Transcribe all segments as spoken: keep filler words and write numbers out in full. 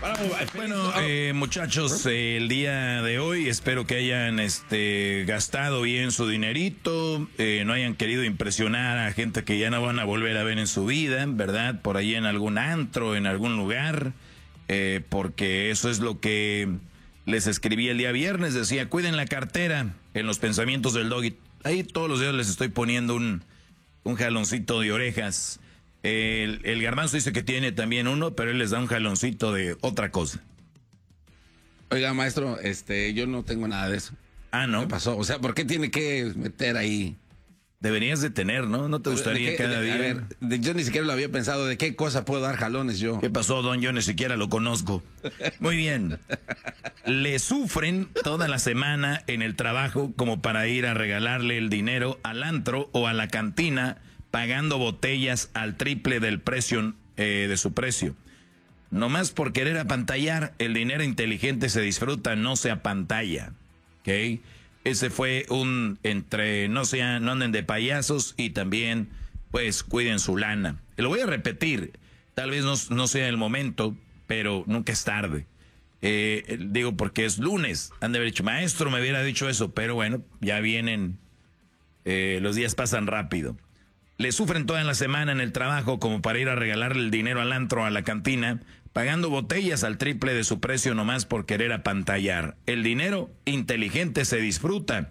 Bueno, eh, muchachos, eh, el día de hoy espero que hayan este, gastado bien su dinerito, eh, no hayan querido impresionar a gente que ya no van a volver a ver en su vida, ¿verdad? Por ahí en algún antro, en algún lugar, eh, porque eso es lo que les escribí el día viernes, decía, cuiden la cartera en los pensamientos del Doggy. Ahí todos los días les estoy poniendo un, un jaloncito de orejas. El, el Garbanzo dice que tiene también uno, pero él les da un jaloncito de otra cosa. Oiga, maestro, este, yo no tengo nada de eso. Ah, ¿no? ¿Qué pasó? O sea, ¿por qué tiene que meter ahí? Deberías de tener, ¿no? ¿No te gustaría ¿De qué, cada de, día? A ver, de, yo ni siquiera lo había pensado. ¿De qué cosa puedo dar jalones yo? ¿Qué pasó, don? Yo ni siquiera lo conozco. Muy bien. Le sufren toda la semana en el trabajo como para ir a regalarle el dinero al antro o a la cantina, pagando botellas al triple del precio, eh, de su precio. Nomás por querer apantallar, el dinero inteligente se disfruta, no se apantalla. ¿Ok? Ese fue un entre no sean, no anden de payasos y también, pues, cuiden su lana. Y lo voy a repetir, tal vez no, no sea el momento, pero nunca es tarde. Eh, digo, porque es lunes, han de haber dicho, maestro, me hubiera dicho eso, pero bueno, ya vienen, eh, los días pasan rápido. Le sufren toda la semana en el trabajo como para ir a regalarle el dinero al antro, a la cantina, pagando botellas al triple de su precio nomás por querer apantallar. El dinero inteligente se disfruta,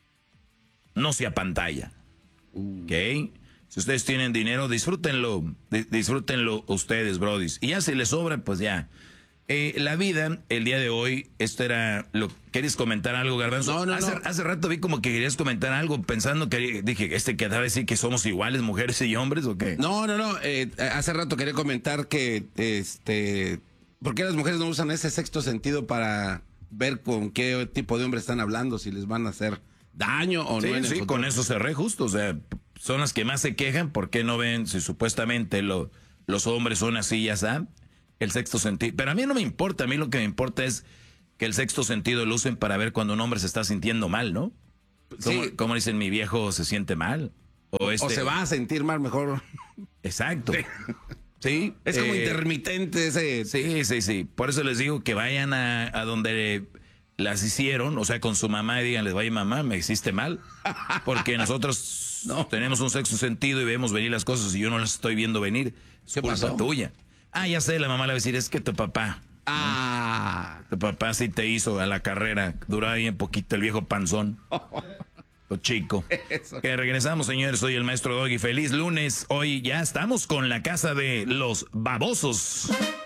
no se apantalla. ¿Ok? Si ustedes tienen dinero, disfrútenlo, disfrútenlo ustedes, brodis. Y ya si les sobra, pues ya. Eh, la vida, el día de hoy, esto era lo... ¿Quieres comentar algo, Garbanzo? No, no, hace, no. Hace rato vi como que querías comentar algo, pensando que... Dije, ¿este que debe decir que somos iguales, mujeres y hombres, o qué? No, no, no. Eh, hace rato quería comentar que, este... ¿por qué las mujeres no usan ese sexto sentido para ver con qué tipo de hombre están hablando? Si les van a hacer daño o sí, no. En sí, el con eso cerré justo. O sea, son las que más se quejan. ¿Por qué no ven si supuestamente lo, los hombres son así, ya saben? El sexto sentido. Pero a mí no me importa. A mí lo que me importa es que el sexto sentido lo usen para ver cuando un hombre se está sintiendo mal, ¿no? Como, Sí. como dicen, mi viejo se siente mal. O, este... o se va a sentir mal mejor. Exacto. Sí. Sí. Es como eh, intermitente ese. Sí, sí, sí. Por eso les digo que vayan a, a donde las hicieron, o sea, con su mamá, y díganles, vaya mamá, me hiciste mal. Porque nosotros no. tenemos un sexto sentido y vemos venir las cosas y yo no las estoy viendo venir. Es ¿Qué culpa pasó? tuya. Ah, ya sé, la mamá le va a decir, es que tu papá. Ah. ¿no? Tu papá sí te hizo a la carrera. Duraba bien poquito el viejo panzón. Lo chico. Eso. Que regresamos, señores. Soy el maestro Doggy. Feliz lunes. Hoy ya estamos con la casa de los babosos.